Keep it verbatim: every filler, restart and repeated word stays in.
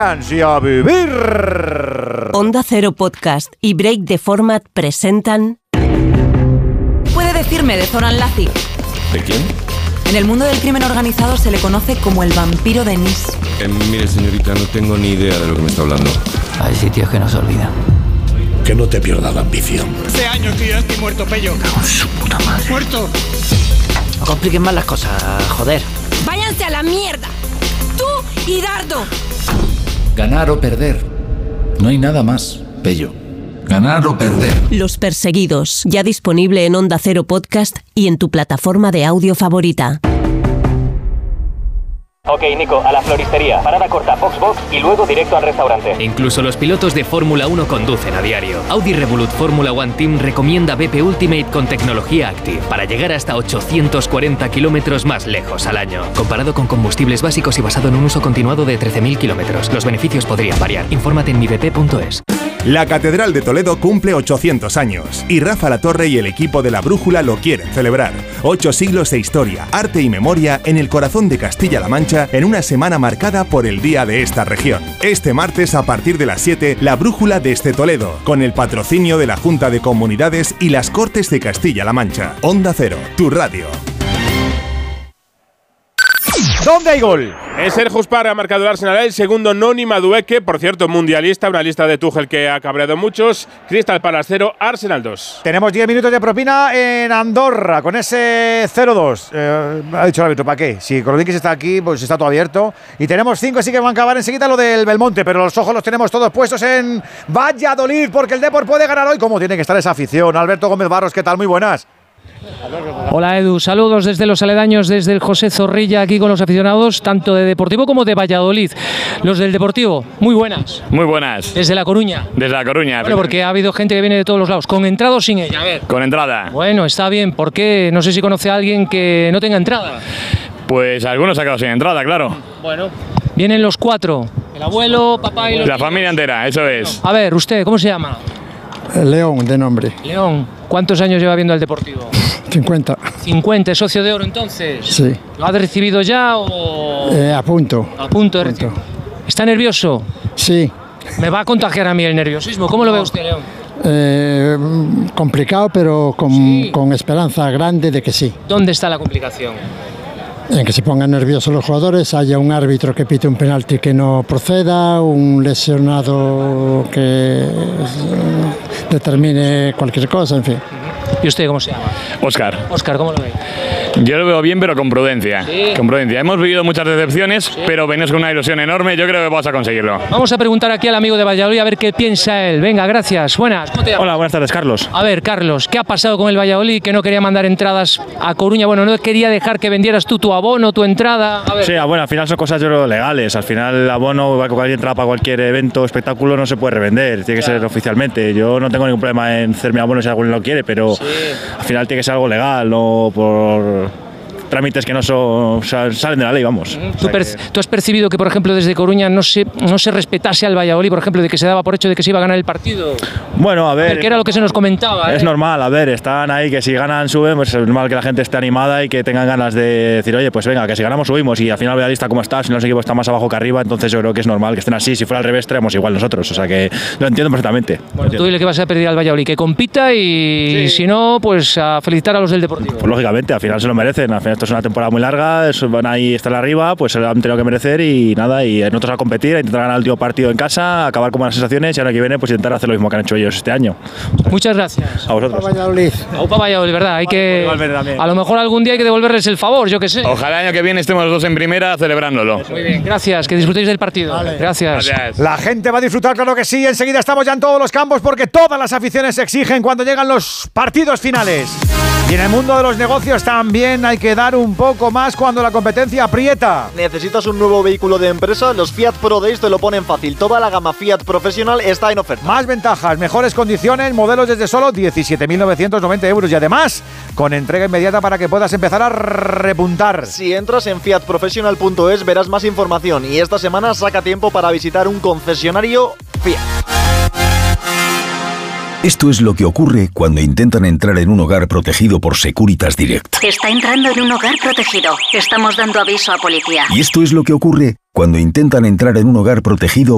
¡Y a vivir! Onda Cero Podcast y Break the Format presentan... ¿Puede decirme de Zoran Lazic? ¿De quién? En el mundo del crimen organizado se le conoce como el vampiro de Nice. Eh, mire, señorita, no tengo ni idea de lo que me está hablando. Hay sitios que no se olvidan. Que no te pierda la ambición. Hace años que yo estoy muerto, Pello. Con su puta madre. ¡Muerto! No compliquen más las cosas, joder. ¡Váyanse a la mierda! ¡Tú y Dardo! Ganar o perder. No hay nada más, Pello. Ganar o perder. Los Perseguidos, ya disponible en Onda Cero Podcast y en tu plataforma de audio favorita. Ok, Nico, a la floristería. Parada corta, box box y luego directo al restaurante. Incluso los pilotos de Fórmula uno conducen a diario. Audi Revolut Fórmula One Team recomienda B P Ultimate con tecnología Active para llegar hasta ochocientos cuarenta kilómetros más lejos al año. Comparado con combustibles básicos y basado en un uso continuado de trece mil kilómetros. Los beneficios podrían variar. Infórmate en mi b p punto es. La Catedral de Toledo cumple ochocientos años y Rafa Latorre y el equipo de La Brújula lo quieren celebrar. Ocho siglos de historia, arte y memoria en el corazón de Castilla-La Mancha en una semana marcada por el día de esta región. Este martes a partir de las siete, La Brújula desde Toledo, con el patrocinio de la Junta de Comunidades y las Cortes de Castilla-La Mancha. Onda Cero, tu radio. ¿Dónde hay gol? Es Sergio Uspar, ha marcado el Arsenal, el segundo Noni Madueke, por cierto, mundialista, una lista de Tuchel que ha cabreado muchos. Crystal Palace cero, Arsenal dos. Tenemos diez minutos de propina en Andorra con ese cero dos. Eh, ha dicho el árbitro, ¿para qué? Si Korodikis está aquí, pues está todo abierto. Y tenemos cinco, así que van a acabar enseguida lo del Belmonte, pero los ojos los tenemos todos puestos en Valladolid, porque el Depor puede ganar hoy. ¿Cómo tiene que estar esa afición? Alberto Gómez Barros, ¿qué tal? Muy buenas. Hola Edu, saludos desde los aledaños, desde el José Zorrilla, aquí con los aficionados tanto de Deportivo como de Valladolid. Los del Deportivo, muy buenas. Muy buenas. Desde La Coruña. Desde La Coruña. Bueno, porque ha habido gente que viene de todos los lados, ¿con entrada o sin ella? A ver. Con entrada. Bueno, está bien, ¿por qué? No sé si conoce a alguien que no tenga entrada. Pues algunos se ha quedado sin entrada, claro. Bueno, vienen los cuatro, el abuelo, papá y los La niños. familia entera, eso es. A ver, usted, ¿cómo se llama? León, de nombre. León, ¿cuántos años lleva viendo al Deportivo? cincuenta. cincuenta, ¿es socio de oro entonces? Sí. ¿Lo ha recibido ya o...? Eh, a punto. A punto de recibir. ¿Está nervioso? Sí. Me va a contagiar a mí el nerviosismo. ¿Cómo lo ve usted, León? Eh, complicado, pero con, sí. con esperanza grande de que sí. ¿Dónde está la complicación? En que se pongan nerviosos los jugadores, haya un árbitro que pite un penalti que no proceda, un lesionado que determine cualquier cosa, en fin. ¿Y usted cómo se llama? Óscar. Óscar, ¿cómo lo ve? Yo lo veo bien, pero con prudencia. Sí. Con prudencia. Hemos vivido muchas decepciones, sí. pero venís con una ilusión enorme. Yo creo que vamos a conseguirlo. Vamos a preguntar aquí al amigo de Valladolid a ver qué piensa él. Venga, gracias. Buenas. ¿Cómo te llamas? Hola, buenas tardes, Carlos. A ver, Carlos, ¿qué ha pasado con el Valladolid que no quería mandar entradas a Coruña? Bueno, no quería dejar que vendieras tú tu abono, tu entrada. A ver. Sí, bueno, al final son cosas yo creo, legales. Al final el abono, cualquier entrada para cualquier evento o espectáculo no se puede revender. Tiene que claro. ser oficialmente. Yo no tengo ningún problema en hacer mi abono si alguien lo quiere, pero sí. al final tiene que ser algo legal, no por trámites que no son, o sea, salen de la ley, vamos. ¿Tú, o sea que... ¿Tú has percibido que, por ejemplo, desde Coruña no se, no se respetase al Valladolid, por ejemplo, de que se daba por hecho de que se iba a ganar el partido? Bueno, a ver... A ver, que era lo que se nos comentaba. Es ¿eh? normal, a ver, están ahí, que si ganan, suben, pues es normal que la gente esté animada y que tengan ganas de decir, oye, pues venga, que si ganamos, subimos, y al final Valladolid está como está, si no los equipos están más abajo que arriba, entonces yo creo que es normal que estén así. Si fuera al revés, estaríamos igual nosotros, o sea que lo entiendo perfectamente. Bueno, entiendo. Tú dile que vas a pedir al Valladolid, que compita y sí. si no, pues a felicitar a los del Deportivo. Pues lógicamente, al final se lo merecen, al final esto es una temporada muy larga, van ahí a estar arriba, pues se lo han tenido que merecer y nada, y nosotros a competir, a intentar ganar el último partido en casa, acabar con buenas sensaciones y ahora que viene pues intentar hacer lo mismo que han hecho ellos este año. Muchas gracias. A vosotros. Aupa Valladolid. Aupa Valladolid, ¿verdad? Hay que, a lo mejor algún día hay que devolverles el favor, yo qué sé. Ojalá el año que viene estemos los dos en primera celebrándolo. Muy bien, gracias, que disfrutéis del partido. Vale. Gracias. Gracias. La gente va a disfrutar, claro que sí. Enseguida estamos ya en todos los campos porque todas las aficiones se exigen cuando llegan los partidos finales. Y en el mundo de los negocios también hay que dar un poco más cuando la competencia aprieta. ¿Necesitas un nuevo vehículo de empresa? Los Fiat Pro Days te lo ponen fácil. Toda la gama Fiat profesional está en oferta. Más ventajas, mejores condiciones, modelos desde solo diecisiete mil novecientos noventa euros y además con entrega inmediata para que puedas empezar a repuntar. Si entras en fiat professional punto es verás más información y esta semana saca tiempo para visitar un concesionario Fiat. Esto es lo que ocurre cuando intentan entrar en un hogar protegido por Securitas Direct. Está entrando en un hogar protegido. Estamos dando aviso a policía. Y esto es lo que ocurre cuando intentan entrar en un hogar protegido